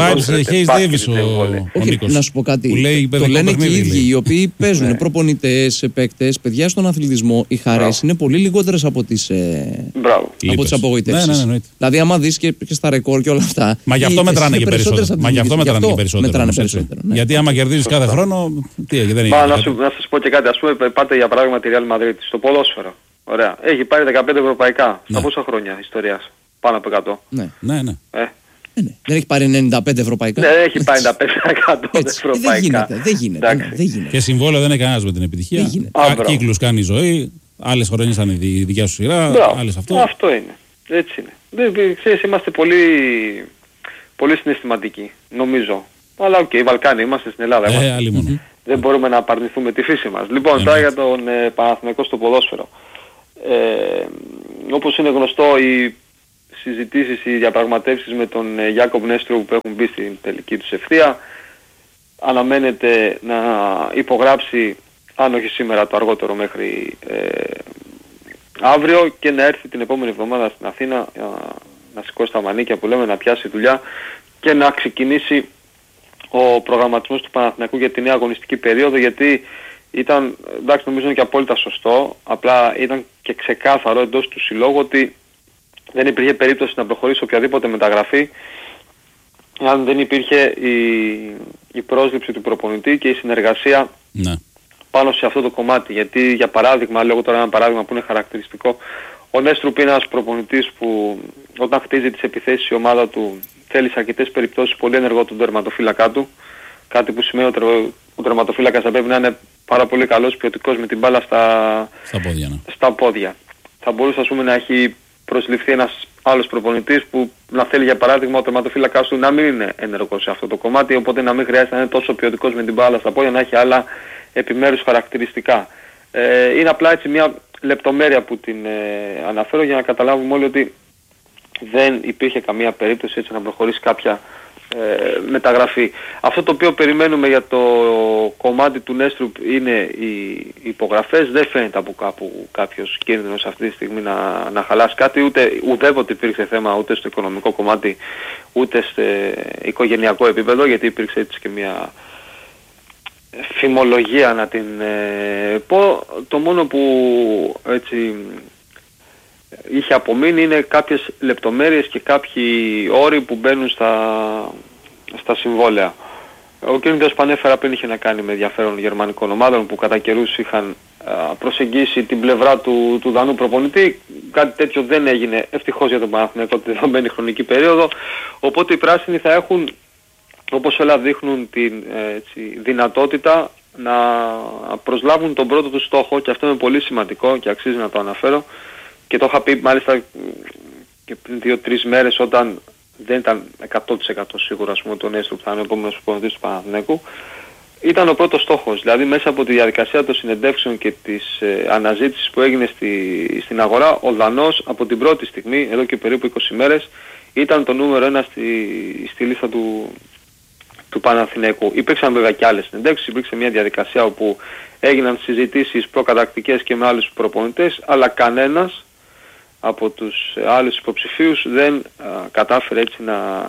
Όχι, να σου πω κάτι. Το λένε και οι ίδιοι, οι οποίοι παίζουν προπονητές, παίκτες, παιδιά στον αθλητισμό. Οι χαρές είναι πολύ λιγότερες από τις απογοητεύσεις. Δηλαδή, άμα δεις και στα ρεκόρ και όλα αυτά. Μα γι' αυτό μετράνε και περισσότερο. Γιατί άμα κερδίζεις κάθε χρόνο. Να σας πω και κάτι. Ας πούμε, πάτε για παράδειγμα τη Real Madrid στο ποδόσφαιρο. Ωραία. Έχει πάρει 15 ευρωπαϊκά. Στα πόσα χρόνια ιστορίας? Πάνω από 100. Ναι. Δεν έχει πάρει 95 ευρωπαϊκά. Δεν έχει πάρει 95% ευρωπαϊκά. Δεν γίνεται. Και συμβόλαιο δεν έχει κανένας με την επιτυχία. Κύκλους κάνει η ζωή. Άλλες χρονιές ήταν η δικιά σου σειρά. Άλλες αυτό. Αυτό είναι. Έτσι είναι. Ξέρεις, είμαστε πολύ συναισθηματικοί. Νομίζω. Αλλά οι Βαλκάνοι είμαστε στην Ελλάδα. Δεν μπορούμε να απαρνηθούμε τη φύση μας. Λοιπόν, τώρα για τον Παναθηναϊκό στο ποδόσφαιρο. Όπως είναι γνωστό, οι συζητήσεις, οι διαπραγματεύσεις με τον Γιάκοβ Νέστρου που έχουν μπει στην τελική τους ευθεία, αναμένεται να υπογράψει, αν όχι σήμερα, το αργότερο μέχρι αύριο, και να έρθει την επόμενη εβδομάδα στην Αθήνα να σηκώσει τα μανίκια που λέμε, να πιάσει δουλειά και να ξεκινήσει ο προγραμματισμός του Παναθηναϊκού για τη νέα αγωνιστική περίοδο, γιατί ήταν, εντάξει, νομίζω είναι και απόλυτα σωστό, απλά ήταν και ξεκάθαρο εντός του συλλόγου ότι δεν υπήρχε περίπτωση να προχωρήσει οποιαδήποτε μεταγραφή αν δεν υπήρχε η πρόσληψη του προπονητή και η συνεργασία πάνω σε αυτό το κομμάτι. Γιατί για παράδειγμα, λέω τώρα ένα παράδειγμα που είναι χαρακτηριστικό, ο Νέστρουπ είναι ένας προπονητής που όταν χτίζει τις επιθέσεις η ομάδα του θέλει σε αρκετές περιπτώσεις πολύ ενεργό τον τερματοφύλακά του, κάτι που σημαίνει ότι ο τερματοφύλακας θα πρέπει να είναι πάρα πολύ καλός, ποιοτικός με την μπάλα στα πόδια. Θα μπορούσε, ας πούμε, να έχει προσληφθεί ένας άλλος προπονητής που να θέλει, για παράδειγμα, ο τερματοφύλακας του να μην είναι ενεργός σε αυτό το κομμάτι, οπότε να μην χρειάζεται να είναι τόσο ποιοτικός με την μπάλα στα πόδια, να έχει άλλα επιμέρους χαρακτηριστικά. Είναι απλά έτσι μια λεπτομέρεια που την αναφέρω για να καταλάβουμε όλοι ότι δεν υπήρχε καμία περίπτωση έτσι να προχωρήσει κάποια μεταγραφή. Αυτό το οποίο περιμένουμε για το κομμάτι του Νέστρουπ είναι οι υπογραφές. Δεν φαίνεται από κάπου κάποιος κίνδυνος αυτή τη στιγμή να χαλάσει κάτι, ουδέποτε υπήρξε θέμα ούτε στο οικονομικό κομμάτι ούτε στο οικογενειακό επίπεδο, γιατί υπήρξε έτσι και μια φημολογία να την πω. Το μόνο που έτσι είχε απομείνει είναι κάποιες λεπτομέρειες και κάποιοι όροι που μπαίνουν στα συμβόλαια. Ο κ. Πανέφερα πριν είχε να κάνει με ενδιαφέρον γερμανικών ομάδων που κατά καιρούς είχαν προσεγγίσει την πλευρά του Δανού προπονητή. Κάτι τέτοιο δεν έγινε ευτυχώς για τον Παναθηναϊκό τη δεδομένη χρονική περίοδο, οπότε οι πράσινοι θα έχουν, όπως όλα δείχνουν, την δυνατότητα να προσλάβουν τον πρώτο του στόχο, και αυτό είναι πολύ σημαντικό και αξίζει να το αναφέρω, και το είχα πει μάλιστα και πριν 2-3 μέρες όταν δεν ήταν 100% σίγουρο, ας πούμε, τον Νέστρουπ θα είναι ο επόμενος προπονητής του Παναθηναϊκού. Ήταν ο πρώτος στόχος, δηλαδή μέσα από τη διαδικασία των συνεντεύξεων και της αναζήτησης που έγινε στην αγορά, ο Δανός από την πρώτη στιγμή, εδώ και περίπου 20 μέρες, ήταν το νούμερο 1 στη λίστα του Παναθηναϊκού. Υπήρξαν βέβαια και άλλες συνεντεύξεις, υπήρξε μια διαδικασία όπου έγιναν συζητήσεις προκαταρκτικές και με άλλους προπονητές, αλλά κανένας από τους άλλους υποψηφίους δεν κατάφερε έτσι να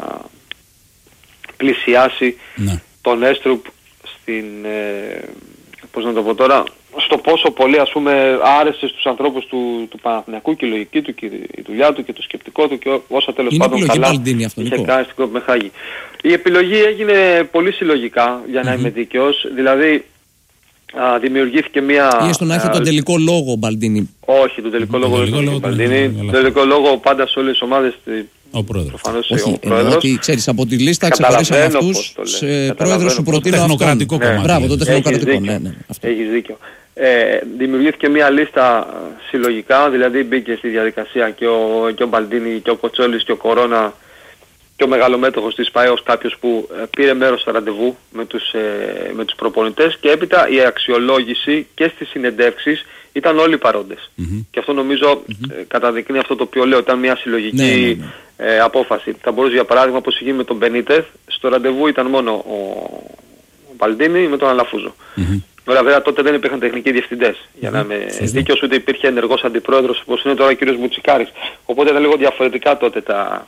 πλησιάσει τον Νέστρουπ στην, πώς να το πω τώρα, στο πόσο πολύ, ας πούμε, άρεσε στους ανθρώπους του Παναθηναϊκού και η λογική του και η δουλειά του και το σκεπτικό του και όσα τέλος πάντων καλά είχε κάνει στην Κοπενχάγη. Η επιλογή έγινε πολύ συλλογικά, για να είμαι δίκαιος, δηλαδή δημιουργήθηκε μια... Ή έστω να έχει τον τελικό λόγο ο Μπαλντίνι. Όχι, τον τελικό λόγο δεν έχει ο Μπαλντίνι. Τον τελικό λόγο πάντα σε όλες τις ομάδες ο πρόεδρος. Προφανώς όχι, ο πρόεδρος. Ότι ξέρεις, από τη λίστα ξεχωρίσαμε αυτούς, πρόεδρος σου προτείνω αυτόν. Τεχνοκρατικό κομμάτι. Μπράβο, το τεχνοκρατικό. Έχεις δίκιο. Δημιουργήθηκε μια λίστα συλλογικά, δηλαδή μπήκε στη διαδικασία και ο Μπαλντίνι και ο Κοτσόλης και ο Κορώνα και ο μεγαλομέτωχος της ΠΑΕ ως κάποιος που πήρε μέρος στα ραντεβού με τους προπονητές, και έπειτα η αξιολόγηση και στις συνεντεύξεις ήταν όλοι παρόντες. Και αυτό νομίζω καταδεικνύει αυτό το οποίο λέω, ήταν μια συλλογική απόφαση. Θα μπορούσε, για παράδειγμα, όπως είχε με τον Μπενίτεθ, στο ραντεβού ήταν μόνο ο Μπαλντίνι με τον Αλαφούζο. Βέβαια τότε δεν υπήρχαν τεχνικοί διευθυντές, για να είμαι δίκαιος, ούτε υπήρχε ενεργός αντιπρόεδρος όπως είναι τώρα ο κ. Μουτσικάρης. Οπότε ήταν λίγο διαφορετικά τότε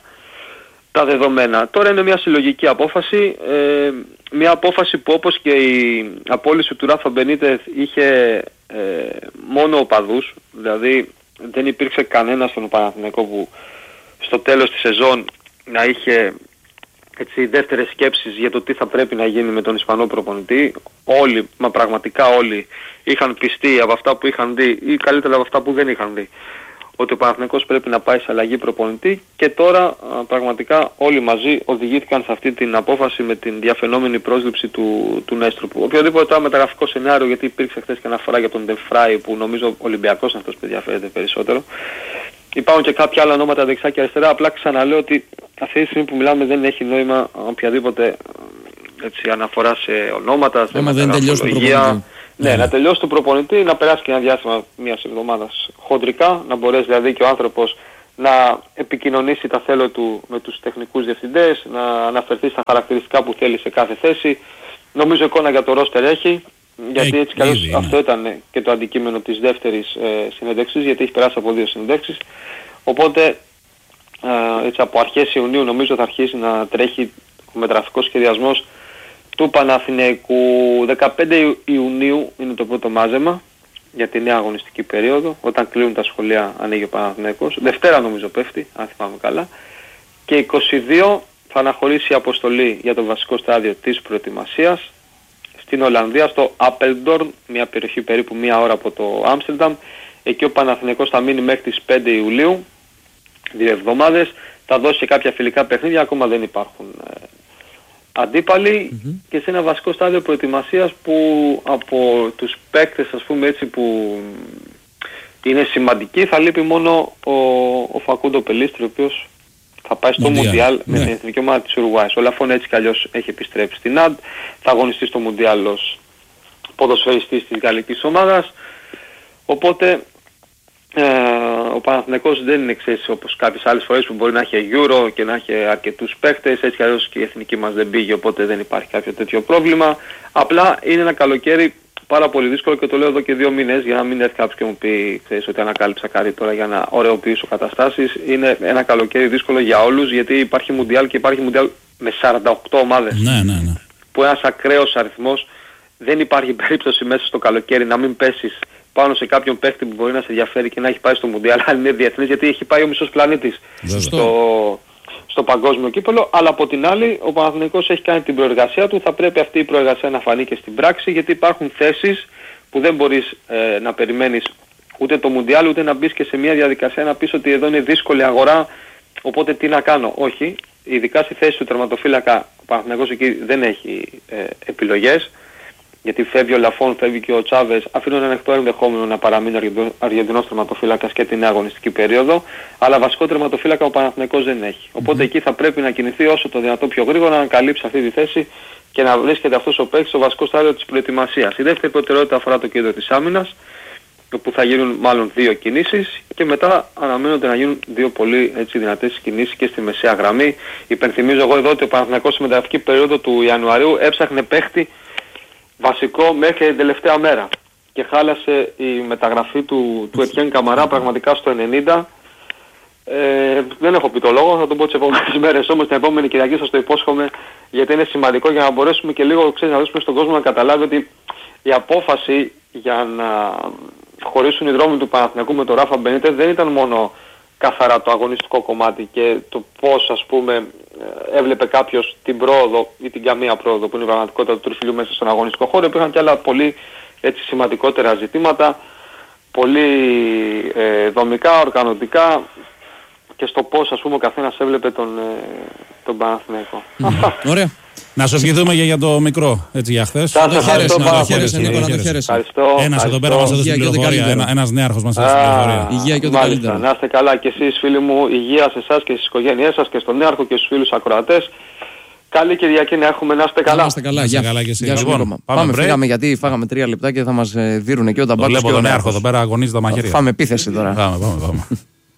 τα δεδομένα. Τώρα είναι μια συλλογική απόφαση, μια απόφαση που, όπως και η απόλυση του Ράφα Μπενίτεθ, είχε μόνο οπαδούς, δηλαδή δεν υπήρξε κανένα στον Παναθηναϊκό που στο τέλος της σεζόν να είχε έτσι δεύτερες σκέψεις για το τι θα πρέπει να γίνει με τον Ισπανό προπονητή. Όλοι, μα πραγματικά όλοι, είχαν πιστεί από αυτά που είχαν δει, ή καλύτερα από αυτά που δεν είχαν δει, ότι ο Παναθηναϊκός πρέπει να πάει σε αλλαγή προπονητή, και τώρα πραγματικά όλοι μαζί οδηγήθηκαν σε αυτή την απόφαση με την διαφαινόμενη πρόσληψη του Νέστρουπ. Οποιοδήποτε τώρα μεταγραφικό σενάριο, γιατί υπήρξε χθες και αναφορά για τον Ντεφράι που νομίζω ο Ολυμπιακός είναι αυτός που ενδιαφέρεται περισσότερο. Υπάρχουν και κάποια άλλα ονόματα δεξιά και αριστερά, απλά ξαναλέω ότι αυτή τη στιγμή που μιλάμε δεν έχει νόημα οποιαδήποτε έτσι, αναφορά σε ονόματα, σε μεταγραφολογία. Ναι, να τελειώσει το προπονητή, να περάσει και ένα διάστημα μιας εβδομάδας χοντρικά, να μπορέσει δηλαδή και ο άνθρωπος να επικοινωνήσει τα θέλω του με τους τεχνικούς διευθυντές, να αναφερθεί στα χαρακτηριστικά που θέλει σε κάθε θέση. Νομίζω εικόνα για το ρόστερ έχει, γιατί έτσι καλώς αυτό ήταν και το αντικείμενο της δεύτερης συνέντευξης, γιατί έχει περάσει από 2 συνέντευξεις. Οπότε έτσι, από αρχές Ιουνίου νομίζω θα αρχίσει να τρέχει ο μεταγραφικός σχεδιασμός του Παναθηναϊκού. 15 Ιουνίου είναι το πρώτο μάζεμα για τη νέα αγωνιστική περίοδο. Όταν κλείνουν τα σχολεία ανοίγει ο Παναθηναϊκός. Δευτέρα νομίζω πέφτει, αν θυμάμαι καλά. Και 22 θα αναχωρήσει η αποστολή για το βασικό στάδιο της προετοιμασίας στην Ολλανδία, στο Apeldoorn, μια περιοχή περίπου μία ώρα από το Άμστερνταμ. Εκεί ο Παναθηναϊκός θα μείνει μέχρι τις 5 Ιουλίου, 2 εβδομάδες. Θα δώσει κάποια φιλικά παιχνίδια, ακόμα δεν υπάρχουν αντίπαλοι, και σε ένα βασικό στάδιο προετοιμασίας που από τους παίκτες, ας πούμε έτσι, που είναι σημαντικοί, θα λείπει μόνο ο Φακούντο Πελίστρη, ο οποίος θα πάει στο Μουντιάλ με την εθνική ομάδα της Ουρουάης. Ο Λαφών έτσι κι αλλιώς έχει επιστρέψει στην ΑΝΤ, θα αγωνιστεί στο Μουντιάλ ως ποδοσφαιριστής της γαλλικής ομάδας. Οπότε ο Παναθηναϊκός δεν είναι, ξέρεις, όπως κάποιες άλλες φορές που μπορεί να έχει Euro και να έχει αρκετούς παίκτες, έτσι κι αλλιώς και η εθνική μας δεν πήγε, οπότε δεν υπάρχει κάποιο τέτοιο πρόβλημα. Απλά είναι ένα καλοκαίρι πάρα πολύ δύσκολο και το λέω εδώ και 2 μήνες, για να μην έρθει κάποιος και μου πει, ξέρεις, ότι ανακάλυψα κάτι τώρα για να ωρεοποιήσω καταστάσεις. Είναι ένα καλοκαίρι δύσκολο για όλους, γιατί υπάρχει Μουντιάλ και υπάρχει Μουντιάλ με 48 ομάδες. Ναι. Που ένας ακραίος αριθμός, δεν υπάρχει περίπτωση μέσα στο καλοκαίρι να μην πέσεις πάνω σε κάποιον παίχτη που μπορεί να σε ενδιαφέρει και να έχει πάει στο Μουντιάλ, αν είναι διεθνής, γιατί έχει πάει ο μισός πλανήτης στο παγκόσμιο κύπελλο. Αλλά από την άλλη, ο Παναθηναϊκός έχει κάνει την προεργασία του, θα πρέπει αυτή η προεργασία να φανεί και στην πράξη, γιατί υπάρχουν θέσεις που δεν μπορείς να περιμένεις ούτε το Μουντιάλ, ούτε να μπεις και σε μια διαδικασία να πεις ότι εδώ είναι δύσκολη αγορά, οπότε τι να κάνω. Όχι, ειδικά στη θέση του τερματοφύλακα, ο Παναθηναϊκός εκεί δεν έχει επιλογές. Γιατί φεύγει ο Λαφών, φεύγει και ο Τσάβες, αφήνουν ανοιχτό ενδεχόμενο να παραμείνει ο Αργεντινός τερματοφύλακας και την αγωνιστική περίοδο, αλλά βασικό τερματοφύλακα ο Παναθηναϊκός δεν έχει. Οπότε εκεί θα πρέπει να κινηθεί όσο το δυνατό πιο γρήγορα, να καλύψει αυτή τη θέση και να βρίσκεται αυτός ο παίκτης στο βασικό στάδιο της προετοιμασίας. Η δεύτερη προτεραιότητα αφορά το κέντρο της άμυνας, όπου θα γίνουν μάλλον 2 κινήσεις και μετά αναμένονται να γίνουν 2 πολύ έτσι δυνατές κινήσεις και στη μεσαία γραμμή. Υπενθυμίζω εγώ εδώ ότι ο Παναθηναϊκός στη μεταγραφική περίοδο του Ιανουαρίου έψαχνε παίκτη βασικό μέχρι την τελευταία μέρα και χάλασε η μεταγραφή του Ετιέν Καμαρά πραγματικά στο 90. Δεν έχω πει το λόγο, θα το πω τις επόμενες μέρες, όμως την επόμενη Κυριακή σας το υπόσχομαι, γιατί είναι σημαντικό για να μπορέσουμε και λίγο, ξέρεις, να δώσουμε στον κόσμο να καταλάβει ότι η απόφαση για να χωρίσουν οι δρόμοι του Παναθηναϊκού με τον Ράφα Μπενίτες δεν ήταν μόνο καθαρά το αγωνιστικό κομμάτι και το πώς, ας πούμε, έβλεπε κάποιος την πρόοδο ή την καμία πρόοδο που είναι η πραγματικότητα του τριφυλιού μέσα στον αγωνιστικό χώρο. Υπήρχαν και άλλα πολύ έτσι σημαντικότερα ζητήματα, πολύ δομικά, οργανωτικά και στο πώς, ας πούμε, ο καθένας έβλεπε τον Παναθηναϊκό. Ωραία. Να σου ευχηθούμε και για το μικρό, έτσι, για χθες. Σας ευχαριστώ πάρα πολύ. Ένας εδώ πέρα μας έδωσε την πληροφορία, ένας νέαρχος μας έδωσε την πληροφορία. Υγεία και ό,τι καλύτερο. Να είστε καλά και εσείς, φίλοι μου, υγεία σε εσάς και στις οικογένειές σας και στον νέαρχο και στους φίλους ακροατές. Καλή Κυριακή να έχουμε, να είστε καλά. Να είστε καλά, γεια και εσύ. Λοιπόν, πάμε, φύγαμε γιατί φάγαμε 3 λεπτά και θα μας δίνουν και ο ταμπάκος. Βλέπω τον νέαρχο εδώ πέρα, αγωνίζει τα μαχαίρια. Φάμε επίθεση τώρα. Πάμε.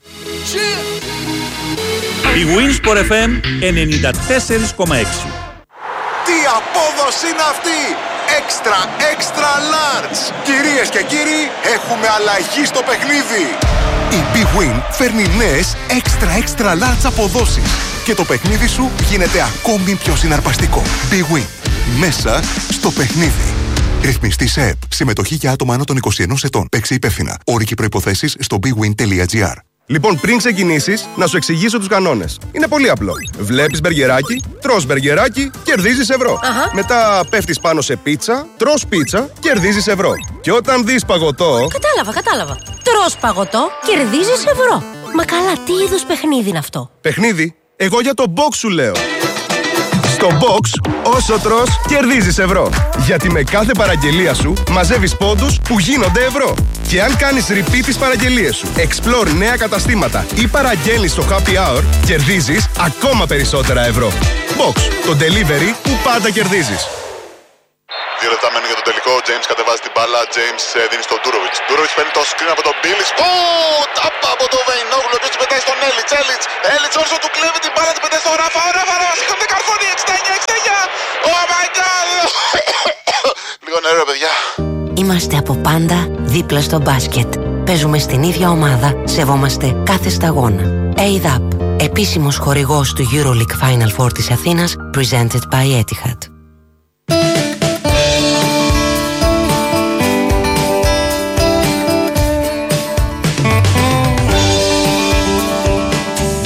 Η Winsport FM 94,6. Τι απόδοση είναι αυτή! Extra large! Κυρίες και κύριοι, έχουμε αλλαγή στο παιχνίδι! Η Big Win φέρνει νέες extra large αποδόσεις και το παιχνίδι σου γίνεται ακόμη πιο συναρπαστικό. Big Win. Μέσα στο παιχνίδι. Ρυθμιστή σε ΕΠ. Συμμετοχή για άτομα άνω των 21 ετών. Παίξε υπεύθυνα. Όροι και προϋποθέσεις στο bigwin.gr. Λοιπόν, πριν ξεκινήσεις, να σου εξηγήσω τους κανόνες. Είναι πολύ απλό. Βλέπεις μπεργκεράκι, τρως μπεργκεράκι, κερδίζεις ευρώ. Μετά πέφτεις πάνω σε πίτσα, τρως πίτσα, κερδίζεις ευρώ. Και όταν δεις παγωτό... Κατάλαβα. Τρως παγωτό, κερδίζεις ευρώ. Μα καλά, τι είδους παιχνίδι είναι αυτό? Παιχνίδι? Εγώ για το box σου λέω. Στο box, όσο τρως, κερδίζεις ευρώ. Γιατί με κάθε παραγγελία σου μαζεύεις πόντους που γίνονται ευρώ. Και αν κάνεις repeat τις παραγγελίες σου, explore νέα καταστήματα ή παραγγέλνεις στο happy hour, κερδίζεις ακόμα περισσότερα ευρώ. Box, το delivery που πάντα κερδίζεις. 2 λεπτά μένουν για τον τελικό. Ο James κατεβάζει την μπάλα. James δίνει στον Ντούροβιτς. Ντούροβιτς παίρνει το screen από τον Μπίλης. Τάπα από τον Βεϊνόγλου. Ο οποίος την πετάει στον Έλιτς. Έλιτς όσο του κλέβει την μπάλα, την πετάει στον Ράφα. Ο Ράφα σηκώνει καρφώνει. 69. Oh my god. Λίγο νερό, παιδιά. Είμαστε από πάντα δίπλα στο μπάσκετ. Παίζουμε στην ίδια ομάδα. Σεβόμαστε κάθε σταγόνα. ADAP, επίσημος χορηγός του EuroLeague Final Four της Αθήνας, presented by Etihad.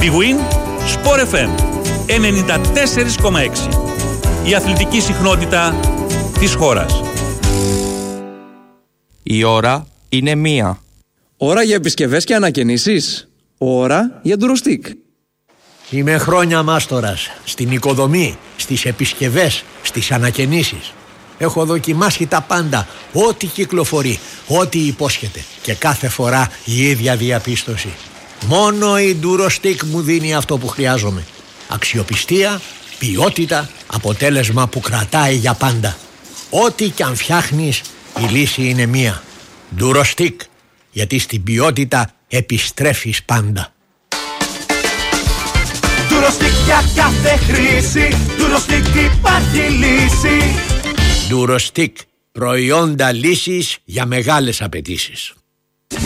Big Win Sport FM 94,6. Η αθλητική συχνότητα της χώρας. Η ώρα είναι 1. Ώρα για επισκευές και ανακαινήσεις. Ώρα για ντουροστικ. Είμαι χρόνια μάστορας στην οικοδομή, στις επισκευές, στις ανακαινήσεις. Έχω δοκιμάσει τα πάντα, ό,τι κυκλοφορεί, ό,τι υπόσχεται. Και κάθε φορά η ίδια διαπίστωση. Μόνο η ντουροστικ μου δίνει αυτό που χρειάζομαι. Αξιοπιστία, ποιότητα, αποτέλεσμα που κρατάει για πάντα. Ό,τι κι αν φτιάχνεις, η λύση είναι μία. ντουροστικ, γιατί στην ποιότητα επιστρέφεις πάντα. ντουροστικ για κάθε χρήση, ντουροστικ υπάρχει λύση. ντουροστικ, προϊόντα λύσης για μεγάλες απαιτήσεις.